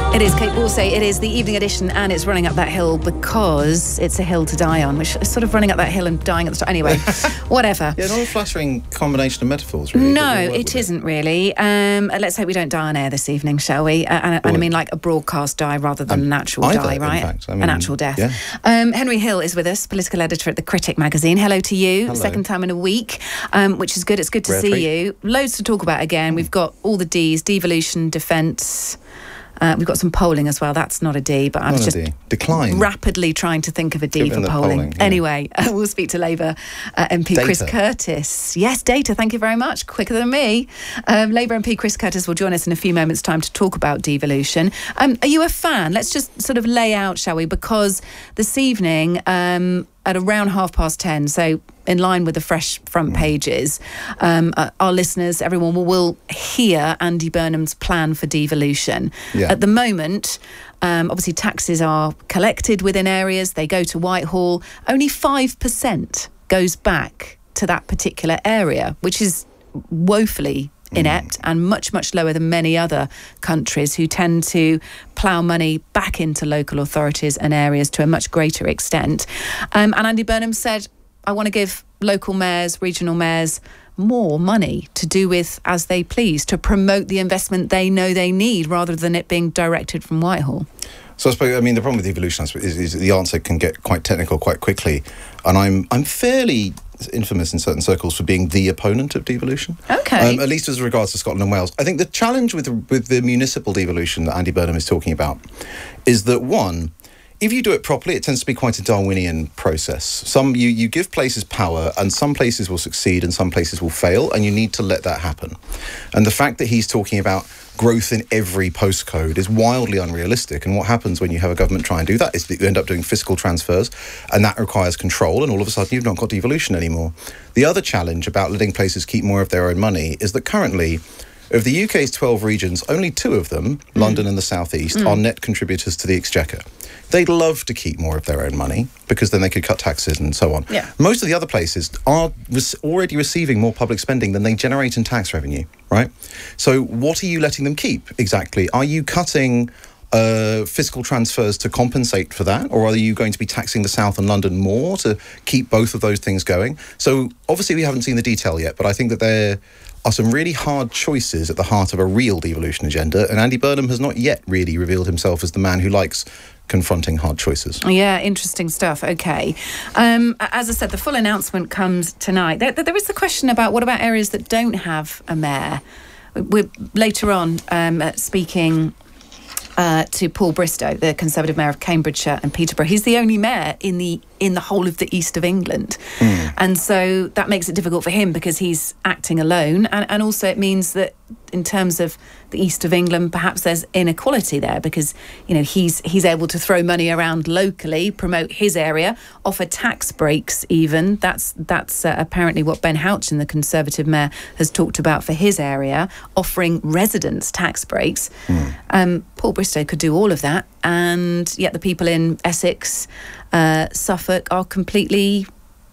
It is Kate Borsay, it is the evening edition, and it's running up that hill because it's a hill to die on, which is sort of running up that hill and dying at the start. Anyway, whatever. Yeah, not a flattering combination of metaphors, really. No, it isn't really. Let's hope we don't die on air this evening, shall we? And I mean like a broadcast die rather than an actual die, right? In fact. I mean, an actual death. Yeah. Henry Hill is with us, political editor at The Critic magazine. Hello to you. Hello. Second time in a week, which is good. It's good to Rare see treat. you. Loads to talk about again. We've got all the Ds, devolution, defence. We've got some polling as well. That's not a D, but I was just Decline. rapidly trying to think of a D Given for the polling. yeah. Anyway, we'll speak to Labour MP Data. Chris Curtis. Yes, data. Thank you very much. Quicker than me. Labour MP Chris Curtis will join us in a few moments' time to talk about devolution. Are you a fan? Let's just sort of lay out, shall we? Because this evening, at around 10:30, so in line with the fresh front pages, our listeners, everyone will hear Andy Burnham's plan for devolution. Yeah. At the moment, obviously taxes are collected within areas, they go to Whitehall. Only 5% goes back to that particular area, which is woefully inept and much, much lower than many other countries who tend to plough money back into local authorities and areas to a much greater extent. And Andy Burnham said, I want to give local mayors, regional mayors more money to do with as they please, to promote the investment they know they need rather than it being directed from Whitehall. So I suppose, the problem with devolution is the answer can get quite technical quite quickly. And I'm fairly infamous in certain circles for being the opponent of devolution. Okay. At least as regards to Scotland and Wales. I think the challenge with the municipal devolution that Andy Burnham is talking about is that, one, if you do it properly, it tends to be quite a Darwinian process. You give places power, and some places will succeed and some places will fail, and you need to let that happen. And the fact that he's talking about growth in every postcode is wildly unrealistic. And what happens when you have a government try and do that is that you end up doing fiscal transfers, and that requires control, and all of a sudden you've not got devolution anymore. The other challenge about letting places keep more of their own money is that currently, of the UK's 12 regions, only 2 of them, London and the South East, are net contributors to the Exchequer. They'd love to keep more of their own money because then they could cut taxes and so on. Yeah. Most of the other places are already receiving more public spending than they generate in tax revenue, right? So what are you letting them keep exactly? Are you cutting fiscal transfers to compensate for that, or are you going to be taxing the South and London more to keep both of those things going? So obviously we haven't seen the detail yet, but I think that there are some really hard choices at the heart of a real devolution agenda, and Andy Burnham has not yet really revealed himself as the man who likes confronting hard choices. Yeah, interesting stuff. Okay. As I said, the full announcement comes tonight. There is the question about what about areas that don't have a mayor? We're later on speaking to Paul Bristow, the Conservative Mayor of Cambridgeshire and Peterborough. He's the only mayor in the whole of the east of England. And so that makes it difficult for him because he's acting alone. And also it means that in terms of the east of England, perhaps there's inequality there because, he's able to throw money around locally, promote his area, offer tax breaks even. That's apparently what Ben Houchen, the Conservative Mayor, has talked about for his area, offering residents tax breaks. Paul Bristow could do all of that, and yet the people in Essex, Suffolk are completely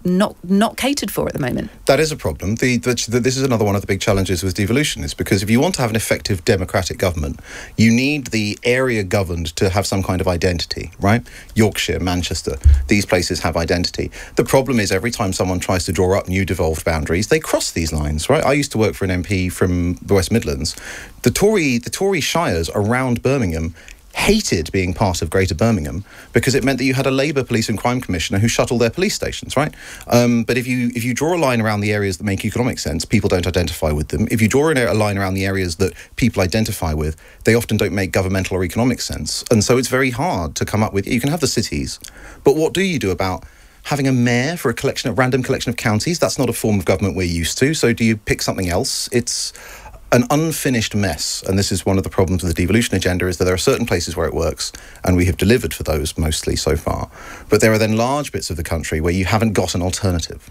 not catered for at the moment. That is a problem. This is another one of the big challenges with devolution, is because if you want to have an effective democratic government, you need the area governed to have some kind of identity, right? Yorkshire, Manchester, these places have identity. The problem is every time someone tries to draw up new devolved boundaries, they cross these lines, right? I used to work for an MP from the West Midlands. The Tory shires around Birmingham hated being part of Greater Birmingham because it meant that you had a Labour Police and Crime Commissioner who shut all their police stations, right? But if you draw a line around the areas that make economic sense, people don't identify with them. If you draw a line around the areas that people identify with, they often don't make governmental or economic sense. And so it's very hard to come up with, you can have the cities, but what do you do about having a mayor for a random collection of counties? That's not a form of government we're used to. So do you pick something else? It's an unfinished mess, and this is one of the problems with the devolution agenda, is that there are certain places where it works, and we have delivered for those mostly so far. But there are then large bits of the country where you haven't got an alternative.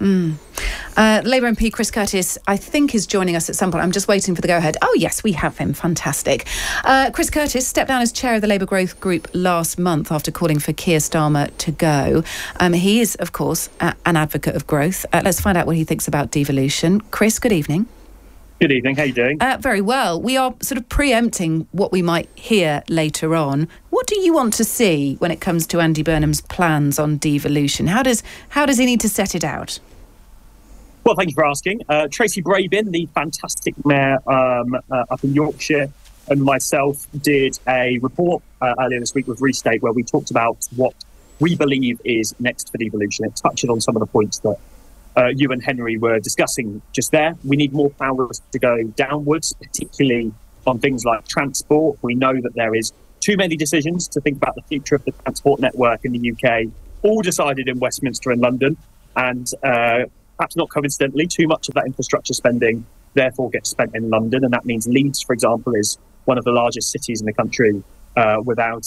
Labour MP Chris Curtis, I think, is joining us at some point. I'm just waiting for the go-ahead. Oh, yes, we have him. Fantastic. Chris Curtis stepped down as chair of the Labour Growth Group last month after calling for Keir Starmer to go. He is, of course, an advocate of growth. Let's find out what he thinks about devolution. Chris, good evening. Good evening. How are you doing? Very well. We are sort of preempting what we might hear later on. What do you want to see when it comes to Andy Burnham's plans on devolution? How does he need to set it out? Well, thank you for asking. Tracy Brabin, the fantastic mayor up in Yorkshire, and myself did a report earlier this week with Restate where we talked about what we believe is next for devolution. It touched on some of the points that you and Henry were discussing just there. We need more powers to go downwards, particularly on things like transport. We know that there is too many decisions to think about the future of the transport network in the UK, all decided in Westminster and London. And perhaps not coincidentally, too much of that infrastructure spending therefore gets spent in London. And that means Leeds, for example, is one of the largest cities in the country without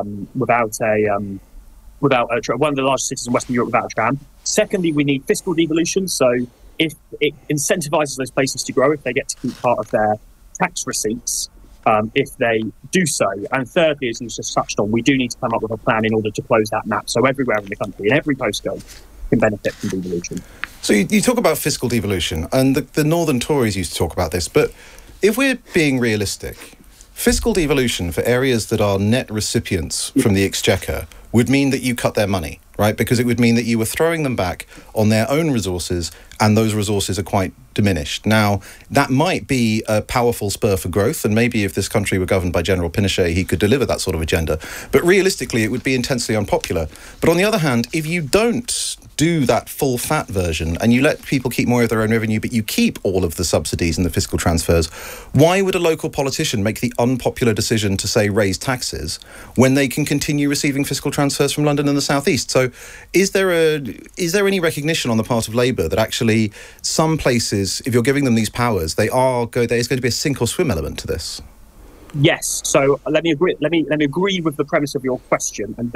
one of the largest cities in Western Europe without a tram. Secondly, we need fiscal devolution. So if it incentivises those places to grow, if they get to keep part of their tax receipts, if they do so. And thirdly, as you just touched on, we do need to come up with a plan in order to close that map. So everywhere in the country, in every postcode, can benefit from devolution. So you talk about fiscal devolution, and the Northern Tories used to talk about this, but if we're being realistic, fiscal devolution for areas that are net recipients from the Exchequer would mean that you cut their money, right? Because it would mean that you were throwing them back on their own resources, and those resources are quite diminished. Now, that might be a powerful spur for growth, and maybe if this country were governed by General Pinochet, he could deliver that sort of agenda. But realistically, it would be intensely unpopular. But on the other hand, if you don't do that full fat version and you let people keep more of their own revenue, but you keep all of the subsidies and the fiscal transfers, why would a local politician make the unpopular decision to, say, raise taxes when they can continue receiving fiscal transfers from London and the South East? So is there any recognition on the part of Labour that actually some places, if you're giving them these powers, there's going to be a sink or swim element to this? Yes. So let me agree with the premise of your question. And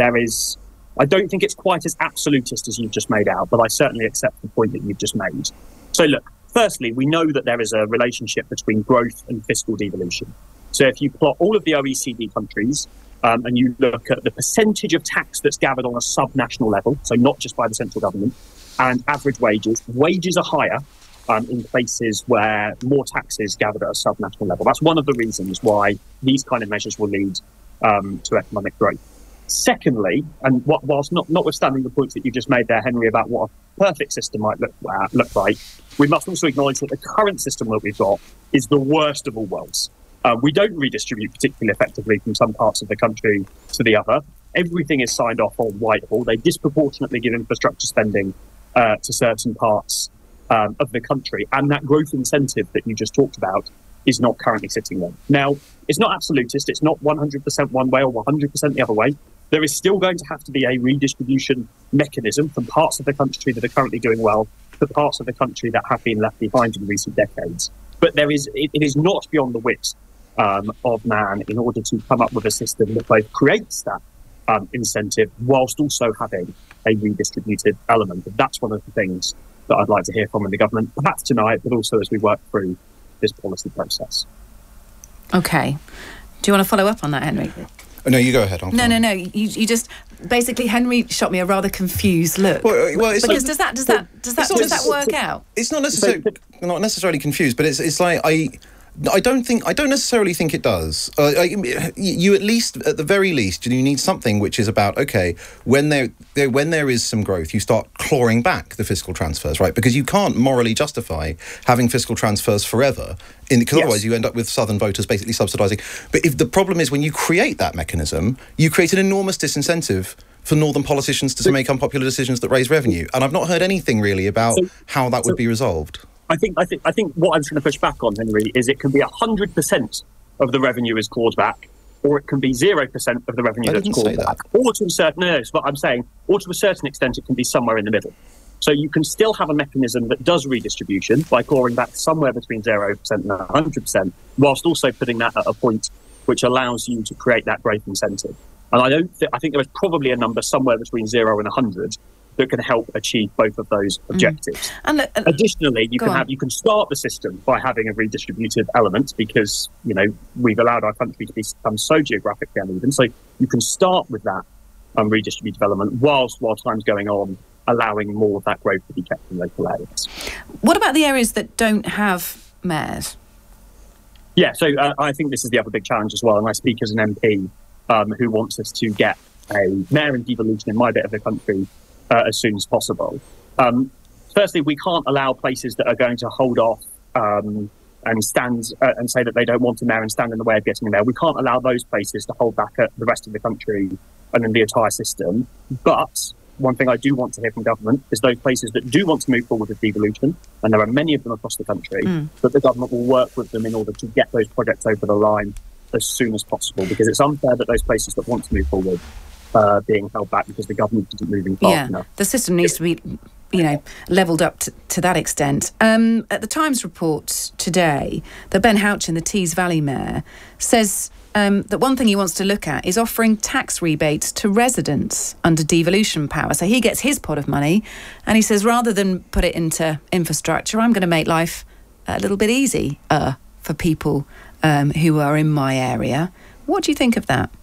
I don't think it's quite as absolutist as you've just made out, but I certainly accept the point that you've just made. So look, firstly, we know that there is a relationship between growth and fiscal devolution. So if you plot all of the OECD countries and you look at the percentage of tax that's gathered on a sub-national level, so not just by the central government, and average wages are higher in places where more tax is gathered at a sub-national level. That's one of the reasons why these kind of measures will lead to economic growth. Secondly, and whilst notwithstanding the points that you just made there, Henry, about what a perfect system might look like, we must also acknowledge that the current system that we've got is the worst of all worlds. We don't redistribute particularly effectively from some parts of the country to the other. Everything is signed off on Whitehall. They disproportionately give infrastructure spending to certain parts of the country. And that growth incentive that you just talked about is not currently sitting there. Now, it's not absolutist. It's not 100% one way or 100% the other way. There is still going to have to be a redistribution mechanism from parts of the country that are currently doing well to parts of the country that have been left behind in recent decades. But it is not beyond the wit of man in order to come up with a system that both creates that incentive whilst also having a redistributed element. And that's one of the things that I'd like to hear from in the government, perhaps tonight, but also as we work through this policy process. Okay. Do you want to follow up on that, Henry? No, you go ahead. No. You just basically, Henry shot me a rather confused look. Well, it's because does that work out? It's not necessarily confused, but it's like I don't necessarily think it does. You at the very least, you need something which is about, okay, when there is some growth, you start clawing back the fiscal transfers, right? Because you can't morally justify having fiscal transfers forever, because otherwise you end up with southern voters basically subsidising. But if the problem is when you create that mechanism, you create an enormous disincentive for northern politicians to make unpopular decisions that raise revenue. And I've not heard anything really about how that would be resolved. I think what I'm trying to push back on, Henry, is it can be 100% of the revenue is clawed back, or it can be 0% of the revenue that's clawed back. Or to a certain extent, it can be somewhere in the middle. So you can still have a mechanism that does redistribution by clawing back somewhere between 0% and 100%, whilst also putting that at a point which allows you to create that growth incentive. And I think there is probably a number somewhere between 0 and 100 that can help achieve both of those objectives. And additionally, you can start the system by having a redistributive element because, we've allowed our country to become so geographically uneven. So you can start with that redistributive element while time's going on, allowing more of that growth to be kept in local areas. What about the areas that don't have mayors? Yeah, so I think this is the other big challenge as well, and I speak as an MP who wants us to get a mayor in devolution in my bit of the country as soon as possible. Firstly, we can't allow places that are going to hold off and stand and say that they don't want a mayor and stand in the way of getting a mayor. We can't allow those places to hold back the rest of the country and in the entire system. But one thing I do want to hear from government is those places that do want to move forward with devolution, and there are many of them across the country, that the government will work with them in order to get those projects over the line as soon as possible, because it's unfair that those places that want to move forward are being held back because the government isn't moving fast enough. The system needs to be, levelled up to that extent. At the Times report today, that Ben Houchen, the Tees Valley mayor, says that one thing he wants to look at is offering tax rebates to residents under devolution power. So he gets his pot of money, and he says, rather than put it into infrastructure, I'm going to make life a little bit easier for people who are in my area. What do you think of that?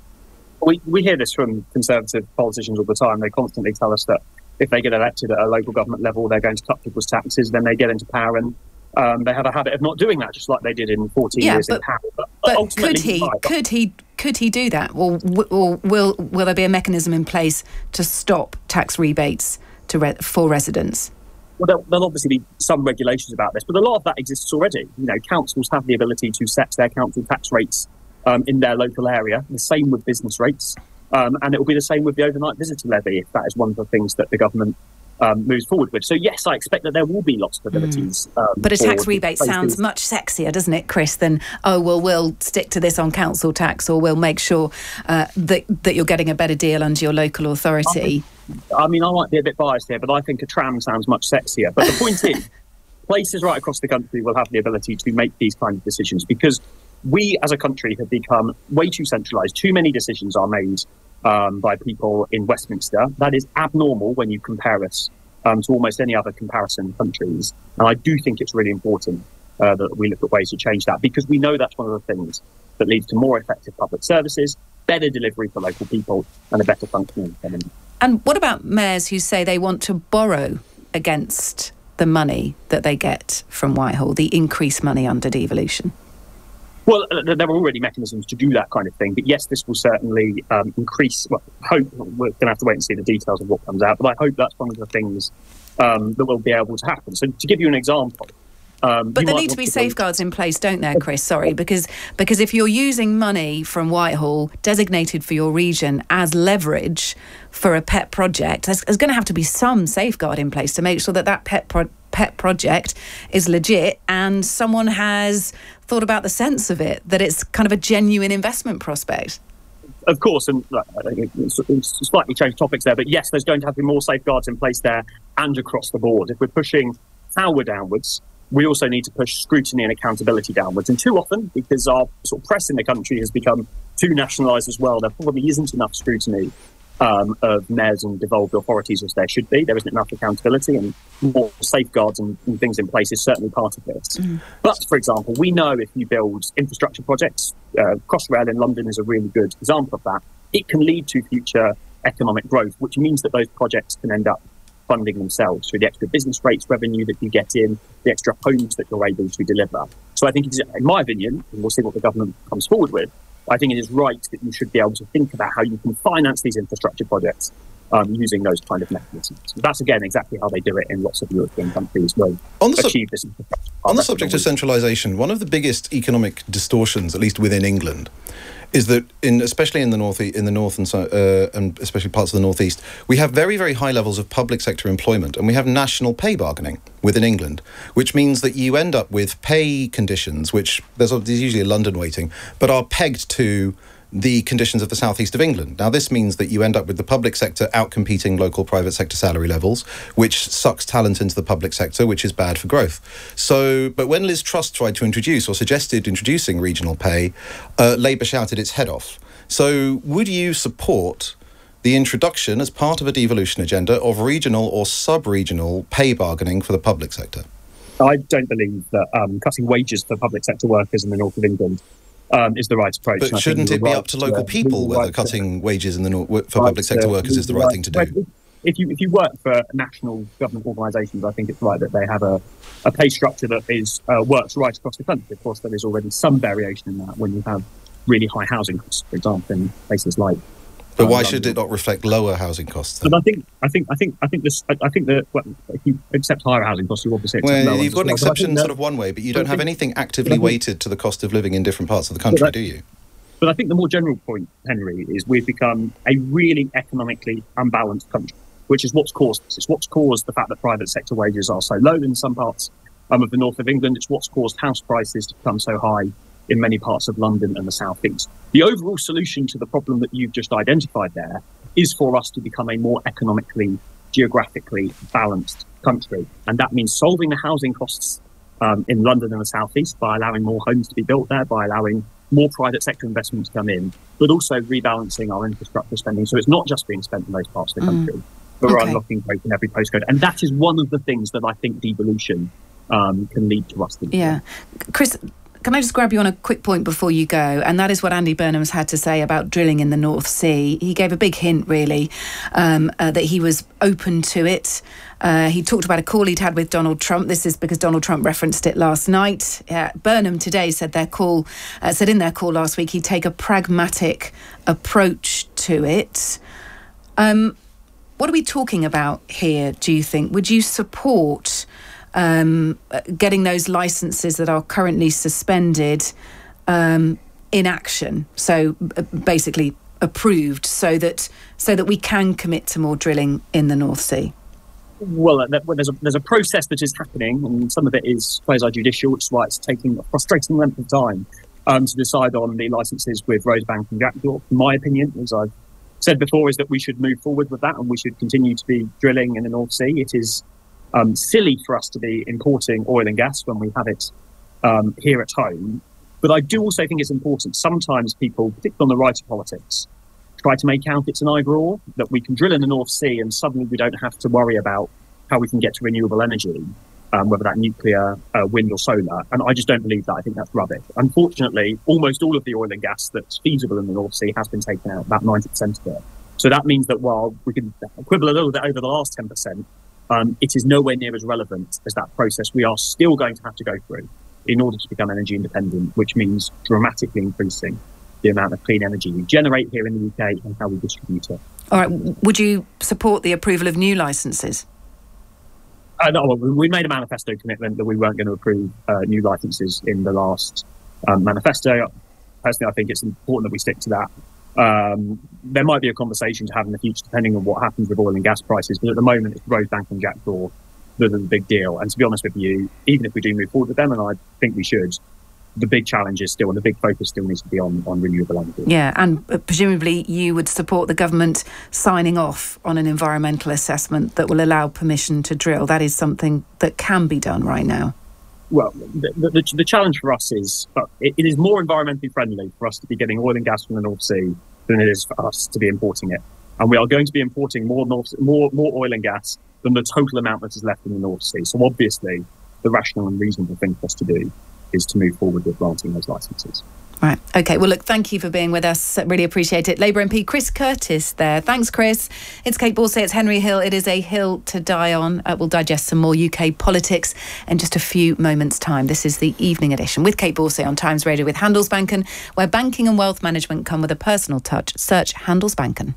We hear this from Conservative politicians all the time. They constantly tell us that if they get elected at a local government level, they're going to cut people's taxes. Then they get into power and they have a habit of not doing that, just like they did in 14 years in power. But could he do that? Or will there be a mechanism in place to stop tax rebates for residents? Well, there'll obviously be some regulations about this, but a lot of that exists already. Councils have the ability to set their council tax rates in their local area. The same with business rates. And it will be the same with the overnight visitor levy, if that is one of the things that the government moves forward with. So, yes, I expect that there will be lots of abilities. But a tax rebate sounds much sexier, doesn't it, Chris, than, we'll stick to this on council tax, or we'll make sure that you're getting a better deal under your local authority. I might be a bit biased here, but I think a tram sounds much sexier. But the point is, places right across the country will have the ability to make these kind of decisions, because we as a country have become way too centralised. Too many decisions are made by people in Westminster. That is abnormal when you compare us to almost any other comparison countries. And I do think it's really important that we look at ways to change that, because we know that's one of the things that leads to more effective public services, better delivery for local people, and a better functioning economy. And what about mayors who say they want to borrow against the money that they get from Whitehall, the increased money under devolution? Well, there are already mechanisms to do that kind of thing. But yes, this will certainly increase. Well, hope we're going to have to wait and see the details of what comes out. But I hope that's one of the things that will be able to happen. So to give you an example. But there need to be safeguards in place, don't there, Chris? Sorry, because if you're using money from Whitehall designated for your region as leverage for a pet project, there's going to have to be some safeguard in place to make sure that pet project is legit and someone has thought about the sense of it, that it's kind of a genuine investment prospect. Of course, and I think it's slightly changed topics there, but yes, there's going to have to be more safeguards in place there and across the board. If we're pushing power downwards, we also need to push scrutiny and accountability downwards. And too often, because our sort of press in the country has become too nationalised as well, there probably isn't enough scrutiny of mayors and devolved authorities as there should be. There isn't enough accountability, and more safeguards and things in place is certainly part of this. But, for example, we know if you build infrastructure projects, Crossrail in London is a really good example of that, it can lead to future economic growth, which means that those projects can end up funding themselves through the extra business rates revenue that you get in, the extra homes that you're able to deliver. So I think, in my opinion, and we'll see what the government comes forward with, I think it is right that you should be able to think about how you can finance these infrastructure projects using those kind of mechanisms. That's, again, exactly how they do it in lots of European countries where achieve this. On the subject of centralisation, one of the biggest economic distortions, at least within England, is that especially in the north and especially parts of the northeast, we have very, very high levels of public sector employment, and we have national pay bargaining within England, which means that you end up with pay conditions which there's usually a London weighting, but are pegged to the conditions of the southeast of England. Now, this means that you end up with the public sector outcompeting local private sector salary levels, which sucks talent into the public sector, which is bad for growth. But when Liz Truss tried to introduce or suggested introducing regional pay, Labour shouted its head off. So would you support the introduction as part of a devolution agenda of regional or sub-regional pay bargaining for the public sector? I don't believe that cutting wages for public sector workers in the north of England is the right approach. But shouldn't it be up to local people whether cutting wages in the for public sector workers is the right thing to do? if you work for national government organisations, I think it's right that they have a pay structure that works right across the country. Of course, there is already some variation in that when you have really high housing costs, for example, in places like. But why should it not reflect lower housing costs? Then? But I think that if you accept higher housing costs, you obviously accept lower. You've got an exception sort of one way, but you don't have anything actively weighted to the cost of living in different parts of the country, do you? But I think the more general point, Henry, is we've become a really economically unbalanced country, which is what's caused this. It's what's caused the fact that private sector wages are so low in some parts of the north of England. It's what's caused house prices to become so high in many parts of London and the South East. The overall solution to the problem that you've just identified there is for us to become a more economically, geographically balanced country. And that means solving the housing costs in London and the South East by allowing more homes to be built there, by allowing more private sector investment to come in, but also rebalancing our infrastructure spending. So it's not just being spent in those parts of the country, but we're unlocking growth in every postcode. And that is one of the things that I think devolution can lead to us. Yeah. Chris, can I just grab you on a quick point before you go? And that is what Andy Burnham's had to say about drilling in the North Sea. He gave a big hint, really, that he was open to it. He talked about a call he'd had with Donald Trump. This is because Donald Trump referenced it last night. Burnham today said in their call last week he'd take a pragmatic approach to it. What are we talking about here, do you think? Would you support getting those licences that are currently suspended in action, so basically approved, so that we can commit to more drilling in the North Sea? Well, there's a process that is happening, and some of it is quasi-judicial, which is why it's taking a frustrating length of time to decide on the licences with Rosebank and Jackdaw. My opinion, as I've said before, is that we should move forward with that and we should continue to be drilling in the North Sea. It is silly for us to be importing oil and gas when we have it here at home. But I do also think it's important. Sometimes people, particularly on the right of politics, try to make out it's an either or, that we can drill in the North Sea and suddenly we don't have to worry about how we can get to renewable energy, whether that nuclear, wind or solar. And I just don't believe that. I think that's rubbish. Unfortunately, almost all of the oil and gas that's feasible in the North Sea has been taken out, about 90% of it. So that means that while we can quibble a little bit over the last 10%, it is nowhere near as relevant as that process we are still going to have to go through in order to become energy independent, which means dramatically increasing the amount of clean energy we generate here in the UK and how we distribute it. All right. Would you support the approval of new licences? No, we made a manifesto commitment that we weren't going to approve new licences in the last manifesto. Personally, I think it's important that we stick to that. There might be a conversation to have in the future, depending on what happens with oil and gas prices. But at the moment, it's Rosebank and Jackdaw that are the big deal. And to be honest with you, even if we do move forward with them, and I think we should, the big challenge is still, and the big focus still needs to be on renewable energy. Yeah, and presumably you would support the government signing off on an environmental assessment that will allow permission to drill. That is something that can be done right now. Well, the challenge for us is it is more environmentally friendly for us to be getting oil and gas from the North Sea than it is for us to be importing it. And we are going to be importing more oil and gas than the total amount that is left in the North Sea. So obviously, the rational and reasonable thing for us to do is to move forward with granting those licences. Right. OK, well, look, thank you for being with us. Really appreciate it. Labour MP Chris Curtis there. Thanks, Chris. It's Kate Borsay, it's Henry Hill. It is a hill to die on. We'll digest some more UK politics in just a few moments' time. This is the evening edition with Kate Borsay on Times Radio with Handelsbanken, where banking and wealth management come with a personal touch. Search Handelsbanken.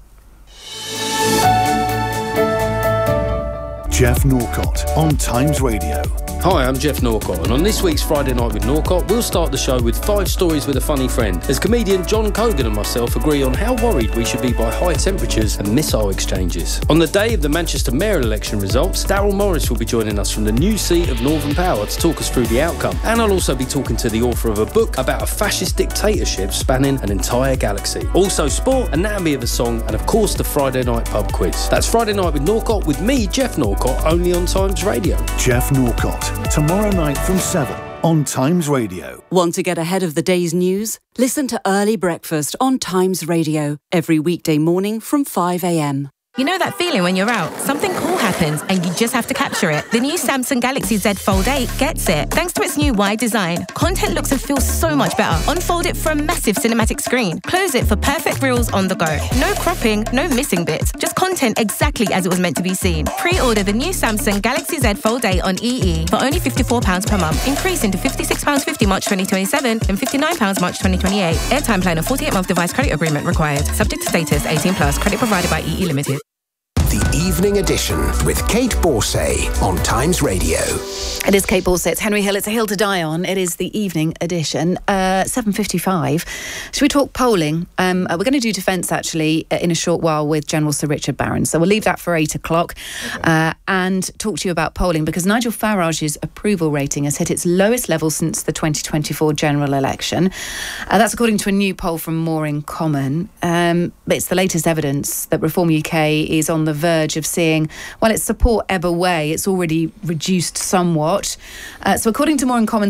Jeff Norcott on Times Radio. Hi, I'm Jeff Norcott, and on this week's Friday Night with Norcott, we'll start the show with 5 stories with a funny friend, as comedian John Cogan and myself agree on how worried we should be by high temperatures and missile exchanges. On the day of the Manchester mayor election results, Daryl Morris will be joining us from the new seat of Northern Power to talk us through the outcome. And I'll also be talking to the author of a book about a fascist dictatorship spanning an entire galaxy. Also sport, anatomy of a song, and of course the Friday Night pub quiz. That's Friday Night with Norcott with me, Jeff Norcott, only on Times Radio. Jeff Norcott. Tomorrow night from 7 on Times Radio. Want to get ahead of the day's news? Listen to Early Breakfast on Times Radio every weekday morning from 5 a.m. You know that feeling when you're out, something cool happens and you just have to capture it? The new Samsung Galaxy Z Fold 8 gets it. Thanks to its new wide design, content looks and feels so much better. Unfold it for a massive cinematic screen. Close it for perfect reels on the go. No cropping, no missing bits. Just content exactly as it was meant to be seen. Pre-order the new Samsung Galaxy Z Fold 8 on EE for only £54 per month, increasing to £56.50 March 2027 and £59 March 2028. Airtime plan and 48-month device credit agreement required. Subject to status, 18+, credit provided by EE Limited. The Evening Edition with Kate Borsay on Times Radio. It is Kate Borsay. It's Henry Hill. It's a hill to die on. It is the Evening Edition. 7:55. Should we talk polling? We're going to do defence, actually, in a short while with General Sir Richard Barron. So we'll leave that for 8 o'clock and talk to you about polling, because Nigel Farage's approval rating has hit its lowest level since the 2024 general election. That's according to a new poll from Mooring Common. It's the latest evidence that Reform UK is on the verge of seeing, well, its support ebb away. It's already reduced somewhat. So according to Mooring Common,